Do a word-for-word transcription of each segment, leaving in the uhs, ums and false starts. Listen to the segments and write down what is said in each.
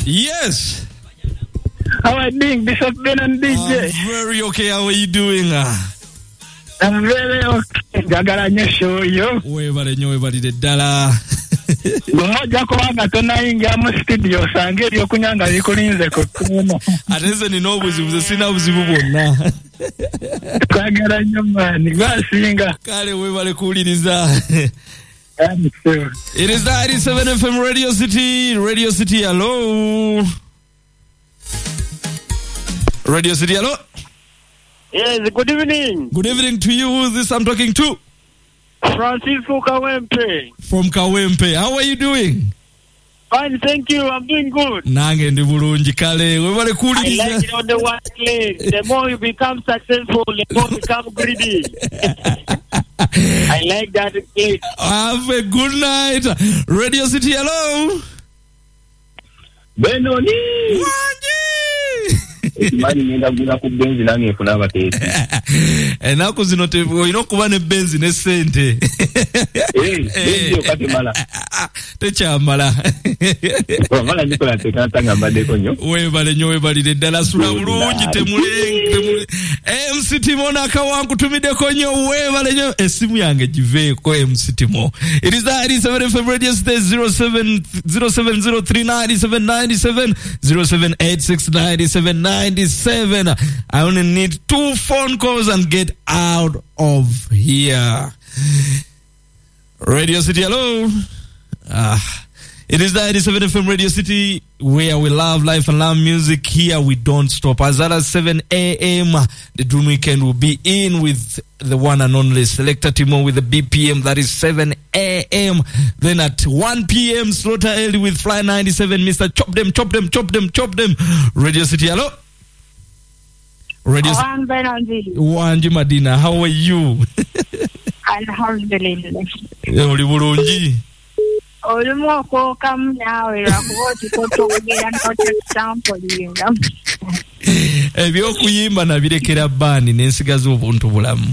Yes. How are you doing, Bishop Ben and D J? I'm very okay. How are you doing? I'm very okay. Jagala nyo show yo. Webale nyo webale de dala. Mmoja kubanga tonayingira mu studio sange ebyo kunyanga bikulinze ko tuno. Ateze ni nobuzibu sina buzibu bwonna. Kwagala nyo mani basinga. Kale webale kuuliriza. It is ninety-seven F M Radio City. Radio City, hello. Radio City, hello. Yes, good evening. Good evening to you. Who is this I'm talking to? Francisco Kawempe. From Kawempe. How are you doing? Fine, thank you. I'm doing good. Nange ndi bulungi kale. Webale kuuliriza. I like it on the one leg. The more you become successful, the more you become greedy. I like that clip. Have a good night. Radio City, hello. Benoni. Wanji. Mani nenda gula ku benzi nange funa abatesi. Enako zino te oyino kuba ne benzi ne sente. Eh, benzi okati mala. Techa mala. Mala nikola tekana tanga mbade konyo. Webale nyo webale de dala sura bulungi temule. M C Timona kawangu tumide konyo webale nyo esimu yange jive ko M C Timo. It is ninety-seven F M Radio State zero seven zero seven zero three nine seven nine seven zero seven eight six nine seven nine seven. I only need two phone calls and get out of here. Radio City, hello. Ah, it is ninety-seven F M Radio City, where we love life and love music. Here we don't stop. As at seven a.m., the Dream Weekend will be in with the one and only Selector Timo with the B P M. That is seven a.m. Then at one p.m., Slaughter Early with Fly ninety-seven. Mister Chop them, chop them, chop them, chop them. Radio City, hello. Radio City. Wanji Madina, how are you? Alhamdulillah. Oli bulungi. Olumu okwokamu naawe lwakuba otiko togera nkote sample yinga. Ebyokuyimba nabirekera bbaani n'ensigaza obuntu bulamu.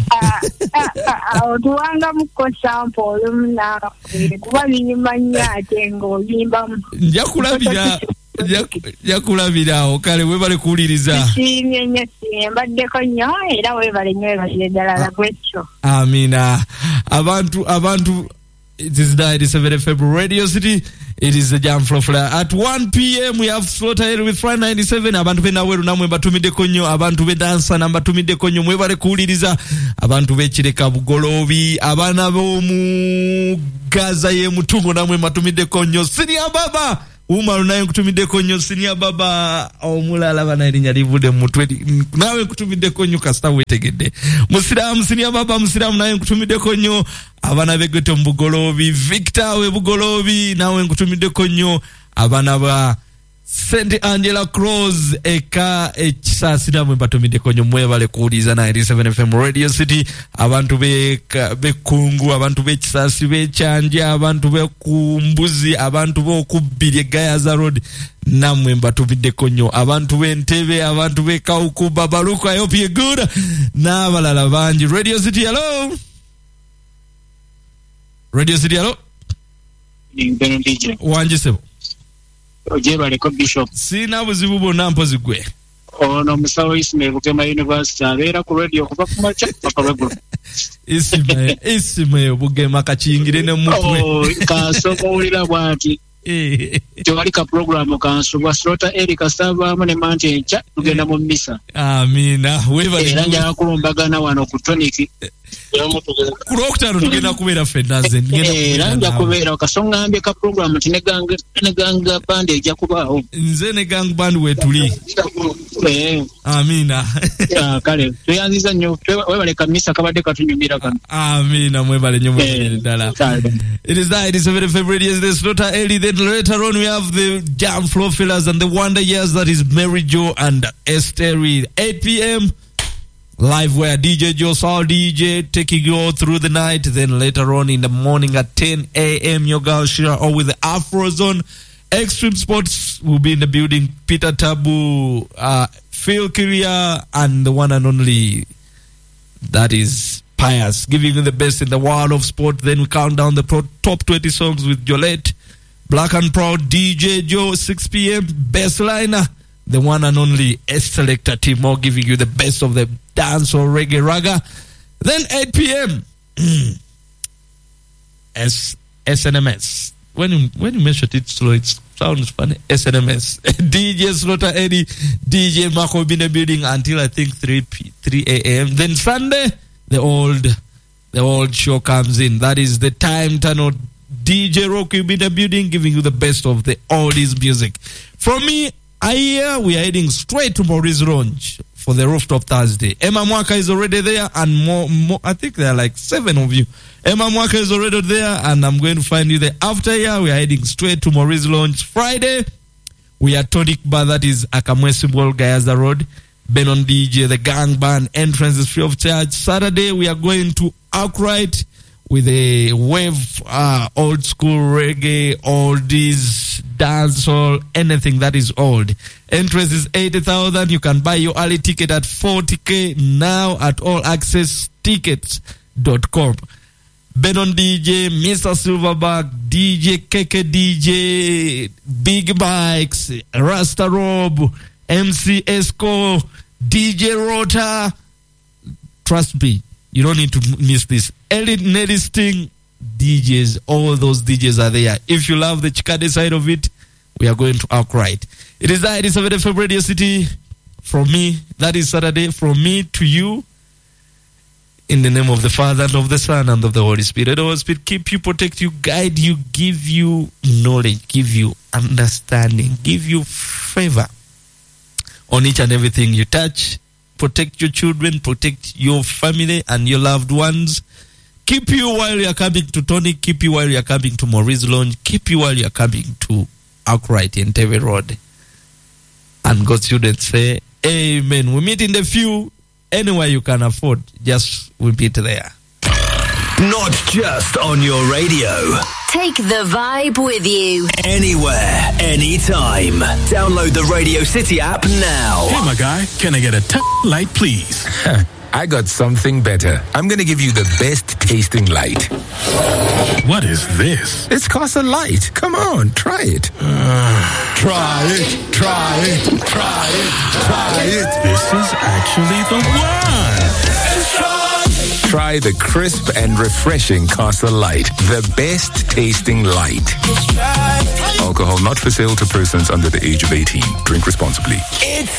Otuwangamuko sample olumu naawe kuba biyimba nnyo ate ng'oyimbamu. Nja kulabira nja kulabirawo kale webale kuwuliriza. Nsiimye nnyo siimye mbaddeko nnyo era webale nnyo webale ddala gwekyo. Amina. Abantu abantu it is ninety-seven F M Radio City. It is the Jam Flow Flyer. At one p.m. we have Slaughter with Fly ninety-seven. Abantu be naweru namwe batumide konyo. Abantu be dansa na batumide konyo. Mwebale kuuliriza. Abantu be chireka bugolobi. Abana bomu Gaza ye mutungo namwe batumide konyo. Senior Baba. Uma naye kutumide konyo. Senior Baba. Omulala bana erinya livude mutwe. Nawe kutumide konyo kasta wetegede. Musiramu Senior Baba musiramu naye kutumide konyo. Abana begeto mbugolobi. Victor we bugolobi nawe nkutumide konyo. Abana ba Saint Angela Cross eka ekisasira mwe batumide konyo mwebale kuuliza ninety-seven F M Radio City. Abantu be bekungu, abantu be kisasi be chanja, abantu be kumbuzi, abantu be okubiri Gayaza Road namwe batumide konyo. Abantu be Ntebe, abantu be Kauku Babaluko. I hope you're good. Na balala banji. Radio City, hello. Radio City, hello. Wanji sebo. Ojebale ko Bishop. Sina buzibu bonna mpozi gwe. Ono musawo Ismail Bugema University abera ku radio kuva ku macha papa webo. Ismail Ismail Bugema kachingire ne mutwe. Oh, kasoko ulira bwati. Eh. Tewali ka program kanso Slaughter Early kasaba mane manje ncha tugenda mu misa. Amina. Weva ni. Era nja kulombagana wano ku tonic. Kurokutano tugenda kubeera fennaze era nja kubeera kasongambe ka program tineganga tineganga band ejja kubaawo nze ne gang band wetuli eh amina ya kale tuyanziza nnyo webale kamisa kabadde katunyumira kano amina mwebale nnyo mwebale ddala. It is ninety-seven F M Radio. This Slaughter Early. Then later on we have the Jam Flow Fillers and the Wonder Years, that is Mary Jo and Esteri. eight p.m. live where D J Joe Saul D J taking you all through the night. Then later on in the morning at ten a.m. your girl Shira or with the Afro Zone. Extreme Sports will be in the building. Peter Tabu, uh, Phil Kiria, and the one and only, that is Pius, giving you the best in the world of sport. Then we count down the pro- top twenty songs with Jolette. Black and Proud D J Joe, six p.m. Bassliner, the one and only S-Selector Timo giving you the best of the dance or reggae raga. Then eight p.m. S S N M S. When you, when you mention it slow, it sounds funny. S N M S. D J Slaughter Eddie, D J Marco will be in the building until I think three a.m. Then Sunday, the old the old show comes in. That is the time tunnel. D J Rock will be in the building giving you the best of the oldies music. From me, I hear we are heading straight to Maurice Lounge for the Rooftop Thursday. Emma Mwaka is already there, and more, more, I think there are like seven of you. Emma Mwaka is already there, and I'm going to find you there. After here, we are heading straight to Maurice Lounge. Friday, we are Tonic Bar, that is Akamwesi Ball, Gayaza Road. Ben on D J, the gang band, entrance is free of charge. Saturday, we are going to Outright with a wave, uh, old school reggae, oldies, dancehall, anything that is old. Entrance is eighty thousand. You can buy your early ticket at forty K now at all access tickets dot com. Ben on D J, Mister Silverback, D J Keke D J, Big Bikes, Rasta Rob, M C Esco, D J Rota. Trust me, you don't need to miss this. Elite Nelly Sting, D Js, all those D Js are there. If you love the Chikade side of it, we are going to Outright. It is that, it is seven F M Radio City. From me, that is Saturday. From me to you, in the name of the Father, and of the Son, and of the Holy Spirit. The Holy Spirit keep you, protect you, guide you, give you knowledge, give you understanding, give you favor on each and everything you touch. Protect your children, protect your family and your loved ones. Keep you while you are coming to Tony. Keep you while you are coming to Maurice Lounge. Keep you while you are coming to Outright in Teve Road. And God's students say, Amen. We meet in the few. Anywhere you can afford, just we meet there. Not just on your radio. Take the vibe with you. Anywhere, anytime. Download the Radio City app now. Hey, my guy, can I get a t- light, please? I got something better. I'm going to give you the best tasting light. What is this? It's Casa Light. Come on, try it. Uh, try it, try it, try it, try it. This is actually the one. Try the crisp and refreshing Casa Light. The best tasting light. Alcohol not for sale to persons under the age of eighteen. Drink responsibly. It's